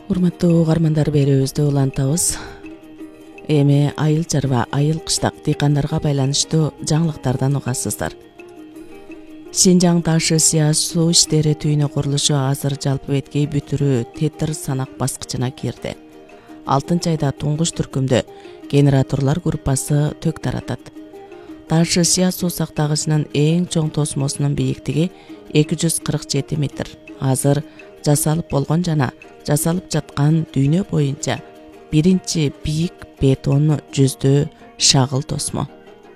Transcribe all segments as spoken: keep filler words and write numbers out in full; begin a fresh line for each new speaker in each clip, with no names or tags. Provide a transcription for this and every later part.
Урматтуу угармандар, берүүбүздү улантабыз. Эми айыл чарба, айыл кыштак дыйкандарга байланыштуу жаңылыктардан угасыздар. Шинжаң ташы сыя суу иштери түйүнү курулушу азыр жалпы беткей бүтүрүү тетир санак баскычына кирди. Алтынчы айда туңгуч түркүмдө генераторлор группасы тök таратат. Ташы сыя суу сактагычынын эң чоң тосмосунун бийиктиги эки жүз кырк жети метр. Азыр жасалып болгон жана жасалып жаткан дүйнө боюнча биринчи бийик бетон жүздөө шагыл тосмо.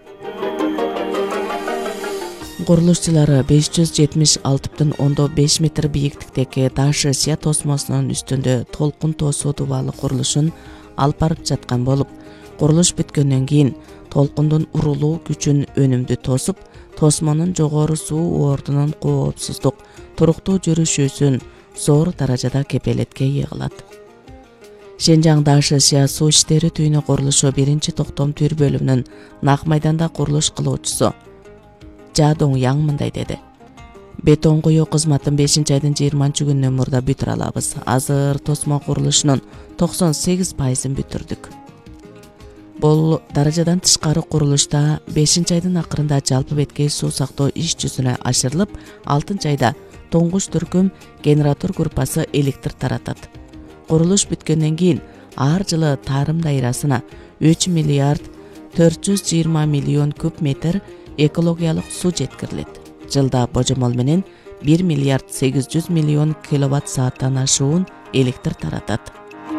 Курулушчулары беш жүз жетимиш алты бүтүн ондон беш метр бийиктиктеги ташы сыя тосмосунун үстүндө толкун тосуу дубалы курулушун алып барып жаткан болуп, курулуш бүткөндөн кийин толкундун урулуу күчүн өнүмдүү тосуп, тосмонун жогору суу ордунун коопсуздук, туруктуу жүрүшүүсүн зор даражада кепелетке ийгилат. Шинжаң ташы сыя суу иштери түйүнү курулушу биринчи токтом түр бөлүмүнүн нак майданда курулуш кылуучусу Жадоң Яң мындай деди: Бетон куюу кызматын бешинчи айдын жыйырманчы күнүнөн мурда бүтүрө алабыз. Азыр тосмо курулушунун токсон сегиз пайызын бүтүрдүк. Бул даражадан тышкары курулушта бешинчи айдын акырында жалпы беткей суу сактоо иш жүзүнө ашырылып, алтынчы айда туңгуч түркүм генератор группасы электр таратат. Курулуш бүткөндөн кийин ар жылы тарым дайрасына үч миллиард төрт жүз жыйырма миллион куб метр экологиялык суу жеткирилет. Жылда божомол менен бир миллиард сегиз жүз миллион киловатт сааттан ашуун электр таратат.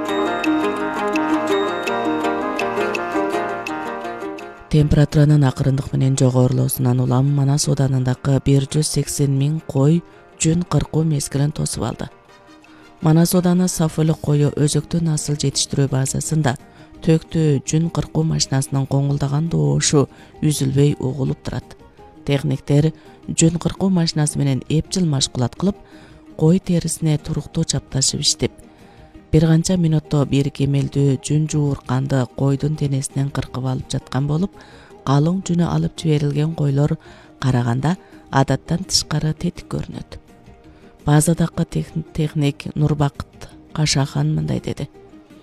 Температуранын акырындык менен жогорулуусунан улам Манас ооданындагы бир жүз сексен миң кой жүн кыркуу мезгилин тосуп алды. Манас ооданы Сафөлүк кою өзөктүү насыл жетиштирүү базасында төктүү жүн кыркуу машинасынын коңулдаган доошу үзүлбөй угулуп турат. Техниктер жүн кыркуу машинасы менен эп жыл машкулат кылып, кой терисине туруктуу чапташып иштеп, бир канча мүнөттө бир кемелдүү жүн жуурканды койдун денесинен кыркып алып жаткан болуп, калың жүнү алып жиберилген койлор караганда адаттан тышкары тетик көрүнөт. Базадагы техник Нурбакыт Кашахан мындай деди: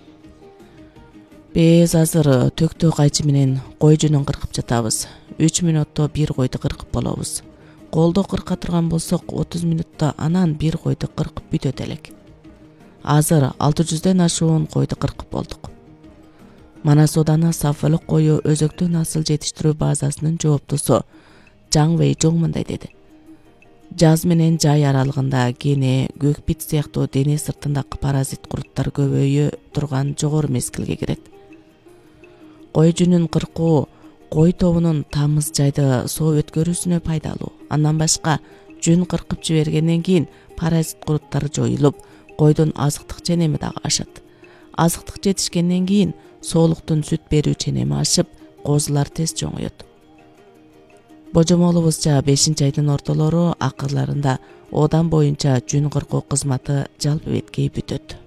Биз азыр төктөө кайчы менен кой жүнүн кыркып жатабыз. үч мүнөттө бир койду кыркып болобуз. Колдо кырка турган болсок, отуз мүнөттө анан бир койду кыркып бүтөт элек. Азыр алты жүздөн ашуун койду кыркып болдук. Манас ооданы Сафөлүк кою өзөктүү насыл жетиштирүү базасынын жооптусу Жаң Вэйжоң мындай деди: Жаз менен жай аралыгында кене, көкбит сыяктуу дене сыртындагы паразит куруттар көбөйө турган жогору мезгилге кирет. Кой жүнүн кыркуу кой тобунун тамыз жайды соо өткөрүүсүнө пайдалуу. Андан башка жүн кыркып жибергенден кийин паразит куруттар жоюлуп, койдун азыктык ченеми дагы ашат. Азыктык жетишкенден кийин соолуктун сүт берүү ченеми ашып, козулар тез чоңоет. Божомолубузча бешинчи айдын ортолору акырларында оодан боюнча жүн кыркуу кызматы жалпы беткей бүтөт.